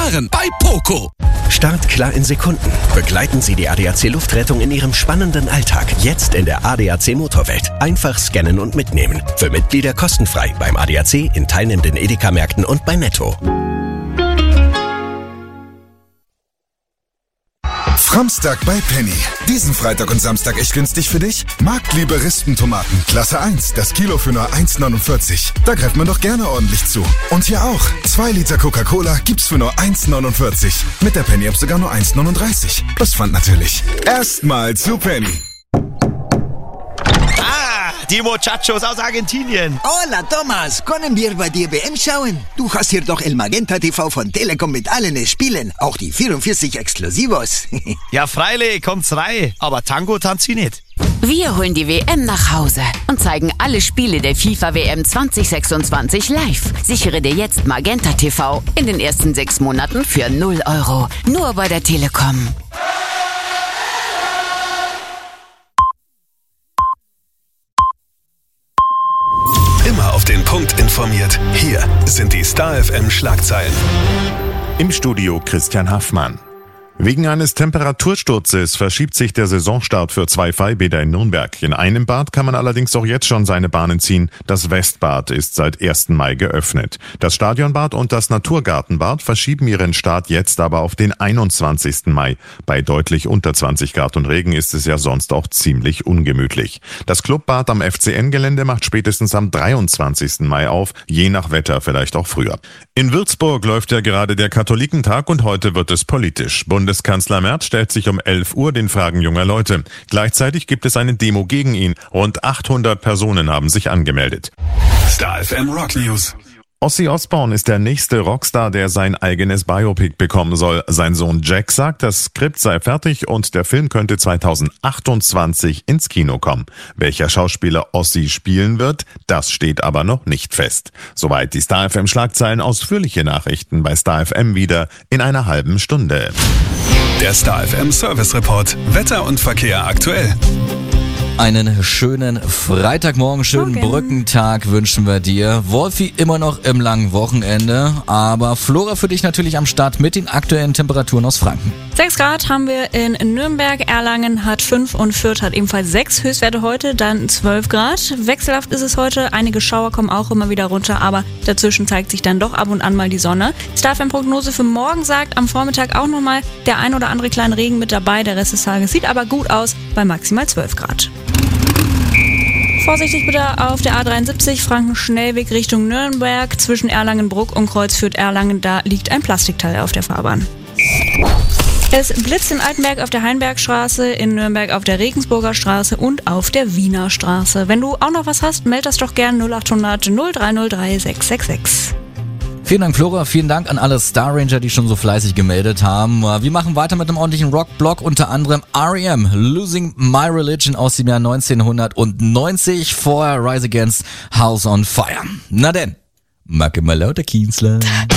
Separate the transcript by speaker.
Speaker 1: Sparen bei Poco.
Speaker 2: Startklar in Sekunden. Begleiten Sie die ADAC Luftrettung in Ihrem spannenden Alltag. Jetzt in der ADAC Motorwelt. Einfach scannen und mitnehmen. Für Mitglieder kostenfrei beim ADAC, in teilnehmenden Edeka-Märkten und bei Netto.
Speaker 3: Framstag bei Penny. Diesen Freitag und Samstag echt günstig für dich? Marktliebe Rispentomaten, Klasse 1, das Kilo für nur 1,49. Da greift man doch gerne ordentlich zu. Und hier auch. 2 Liter Coca-Cola gibt's für nur 1,49. Mit der Penny-App sogar nur 1,39. Plus Pfand natürlich. Erstmal zu Penny.
Speaker 4: Die Muchachos aus Argentinien.
Speaker 5: Hola, Thomas. Können wir bei dir WM schauen? Du hast hier doch El Magenta TV von Telekom mit allen Spielen. Auch die 44 Exklusivos.
Speaker 4: Ja, freilich, kommt's rein. Aber Tango tanzt sie nicht.
Speaker 6: Wir holen die WM nach Hause und zeigen alle Spiele der FIFA WM 2026 live. Sichere dir jetzt Magenta TV in den ersten 6 Monaten für 0 €. Nur bei der Telekom.
Speaker 1: Immer auf den Punkt informiert. Hier sind die Star FM Schlagzeilen.
Speaker 7: Im Studio Christian Haffmann. Wegen eines Temperatursturzes verschiebt sich der Saisonstart für 2 Freibäder in Nürnberg. In einem Bad kann man allerdings auch jetzt schon seine Bahnen ziehen. Das Westbad ist seit 1. Mai geöffnet. Das Stadionbad und das Naturgartenbad verschieben ihren Start jetzt aber auf den 21. Mai. Bei deutlich unter 20 Grad und Regen ist es ja sonst auch ziemlich ungemütlich. Das Clubbad am FCN-Gelände macht spätestens am 23. Mai auf, je nach Wetter vielleicht auch früher. In Würzburg läuft ja gerade der Katholikentag und heute wird es politisch. Bundeskanzler Merz stellt sich um 11 Uhr den Fragen junger Leute. Gleichzeitig gibt es eine Demo gegen ihn. Rund 800 Personen haben sich angemeldet.
Speaker 1: Star FM Rock News.
Speaker 7: Ozzy Osbourne ist der nächste Rockstar, der sein eigenes Biopic bekommen soll. Sein Sohn Jack sagt, das Skript sei fertig und der Film könnte 2028 ins Kino kommen. Welcher Schauspieler Ozzy spielen wird, das steht aber noch nicht fest. Soweit die Star FM Schlagzeilen. Ausführliche Nachrichten bei Star FM wieder in einer halben Stunde.
Speaker 1: Der Star FM Service Report. Wetter und Verkehr aktuell.
Speaker 8: Einen schönen Freitagmorgen, schönen Brückentag wünschen wir dir. Wolfi immer noch im langen Wochenende, aber Flora für dich natürlich am Start mit den aktuellen Temperaturen aus Franken.
Speaker 9: 6 Grad haben wir in Nürnberg, Erlangen hat 5 und Fürth hat ebenfalls 6 Höchstwerte heute, dann 12 Grad. Wechselhaft ist es heute, einige Schauer kommen auch immer wieder runter, aber dazwischen zeigt sich dann doch ab und an mal die Sonne. Star-FM-Prognose für morgen sagt am Vormittag auch nochmal der ein oder andere kleine Regen mit dabei, der Rest des Tages sieht aber gut aus bei maximal 12 Grad. Vorsichtig bitte auf der A73 Franken-Schnellweg Richtung Nürnberg. Zwischen Erlangen-Bruck und Kreuzfürth-Erlangen, da liegt ein Plastikteil auf der Fahrbahn. Es blitzt in Altenberg auf der Heinbergstraße, in Nürnberg auf der Regensburger Straße und auf der Wiener Straße. Wenn du auch noch was hast, meld das doch gern 0800 0303 666.
Speaker 8: Vielen Dank, Flora. Vielen Dank an alle Star Ranger, die schon so fleißig gemeldet haben. Wir machen weiter mit einem ordentlichen Rock-Block, unter anderem R.E.M. Losing My Religion aus dem Jahr 1990, vorher Rise Against House on Fire. Na denn, Macke mal lauter Kienzler.